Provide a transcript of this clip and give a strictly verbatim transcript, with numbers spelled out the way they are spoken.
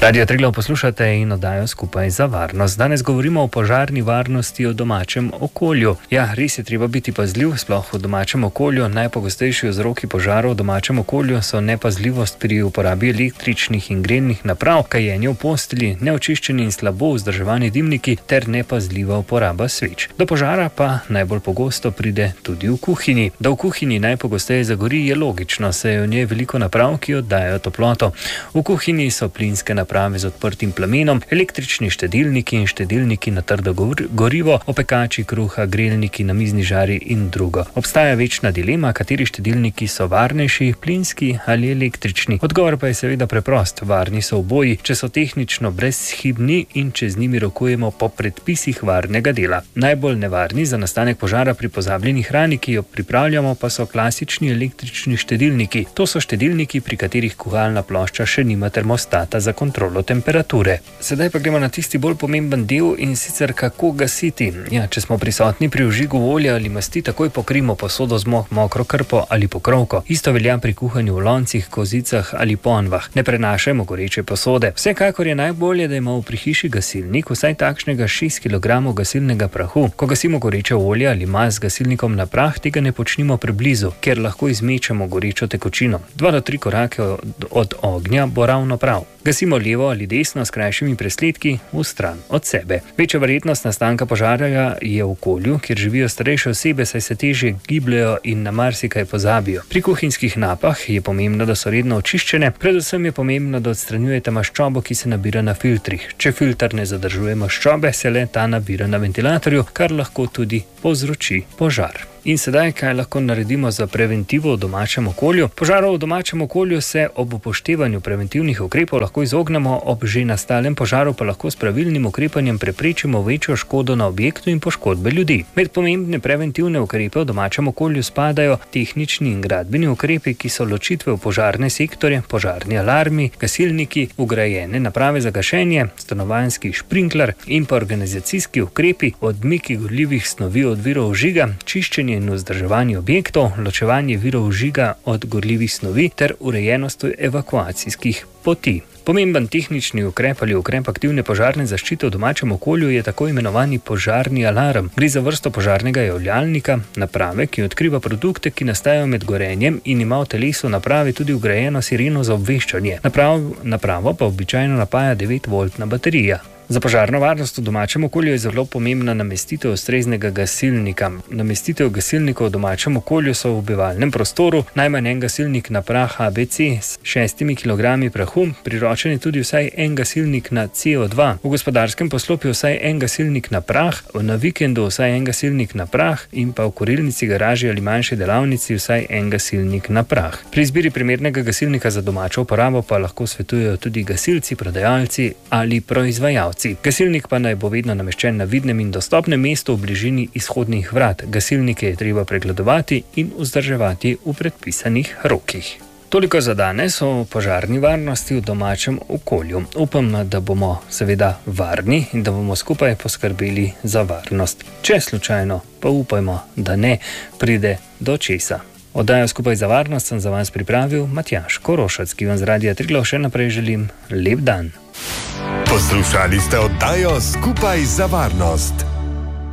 Radio Triglav poslušate in oddajo Skupaj za varnost. Danes govorimo o požarni varnosti v domačem okolju. Ja, res je treba biti pazljiv, sploh v domačem okolju. Najpogostejši vzroki požarov v domačem okolju so nepazljivost pri uporabi električnih in grelnih naprav, kajenje v postelji, neočiščeni in slabo vzdrževani dimniki ter nepazljiva uporaba sveč. Do požara pa najbolj pogosto pride tudi v kuhinji. Da v kuhinji najpogosteje zagori, je logično, saj je v njej veliko naprav, ki oddajajo toploto. V kuhinji so plinske naprave z odprtim plamenom, električni štedilniki in štedilniki na trdo gorivo, opekači kruha, grelniki, namizni žari in drugo. Obstaja večna dilema, kateri štedilniki so varnejši, plinski ali električni. Odgovor pa je seveda preprost. Varni so oboji, če so tehnično brezhibni in če z njimi rokujemo po predpisih varnega dela. Najbolj nevarni za nastanek požara pri pozabljeni hrani, ki jo pripravljamo, pa so klasični električni štedilniki. To so štedilniki, pri katerih kuhalna plošča še nima termostata za kontrolo temperature. Sedaj pa gremo na tisti bolj pomemben del, in sicer kako gasiti. Ja, če smo prisotni pri vžigu olja ali masti, takoj pokrijemo posodo z mokro krpo ali pokrovko. Isto velja pri kuhanju v loncih, kozicah ali ponvah. Ne prenašajmo goreče posode. Vsekakor je najbolje, da imamo pri hiši gasilnik, vsaj takšnega šest kilogramov gasilnega prahu. Ko gasimo goreče olje ali mast z gasilnikom na prah, tega ne počnimo preblizu, ker lahko izmečemo gorečo tekočino. Dva do tri korake od, od ognja bo ravno prav. Gasimo levo ali desno s krajšimi presledki v stran od sebe. Večja verjetnost nastanka požara je v okolju, kjer živijo starejše osebe, saj se težje gibljejo in na marsikaj pozabijo. Pri kuhinjskih napah je pomembno, da so redno očiščene, predvsem je pomembno, da odstranjujete maščobo, ki se nabira na filtrih. Če filter ne zadržuje maščobe, se le ta nabira na ventilatorju, kar lahko tudi povzroči požar. In sedaj, kaj lahko naredimo za preventivo v domačem okolju? Požarov v domačem okolju se ob upoštevanju preventivnih ukrepov lahko izognemo, ob že nastalem požaru pa lahko s pravilnim ukrepanjem preprečimo večjo škodo na objektu in poškodbe ljudi. Med pomembne preventivne ukrepe v domačem okolju spadajo tehnični in gradbeni ukrepi, ki so ločitve v požarne sektorje, požarni alarmi, gasilniki, vgrajene naprave za gašenje, stanovanjski šprinkler in pa organizacijski ukrepi, odmiki gorljivih snovi od virov vžiga, čiščenje in vzdrževanje objektov, ločevanje virov vžiga od gorljivih snovi ter urejenost evakuacijskih poti. Pomemben tehnični ukrep ali ukrep aktivne požarne zaščite v domačem okolju je tako imenovani požarni alarm. Gre za vrsto požarnega javljalnika, naprave, ki odkriva produkte, ki nastajajo med gorenjem, in ima v telesu naprave tudi vgrajeno sireno za obveščanje. Naprav, napravo pa običajno napaja devet voltna baterija. Za požarno varnost v domačem okolju je zelo pomembna namestitev ustreznega gasilnika. Namestitev gasilnikov v domačem okolju so v bivalnem prostoru najmanj en gasilnik na prah A B C s šestimi kilogrami prahu, priročen je tudi vsaj en gasilnik na C O dva, v gospodarskem poslopju vsaj en gasilnik na prah, na vikendu vsaj en gasilnik na prah in pa v kurilnici, garaži ali manjši delavnici vsaj en gasilnik na prah. Pri izbiri primernega gasilnika za domačo uporabo pa lahko svetujejo tudi gasilci, prodajalci ali proizvajalci. Gasilnik pa naj bo vedno nameščen na vidnem in dostopnem mestu v bližini izhodnih vrat. Gasilnike je treba pregledovati in vzdrževati v predpisanih rokih. Toliko za danes o požarni varnosti v domačem okolju. Upam, da bomo seveda varni in da bomo skupaj poskrbeli za varnost. Če slučajno, pa upajmo, da ne pride do česa. Oddajo Skupaj za varnost sem za vas pripravil Matjaž Korošac, ki vam z Radia Triglav še naprej želim lep dan. Poslušali ste oddajo Skupaj za varnost.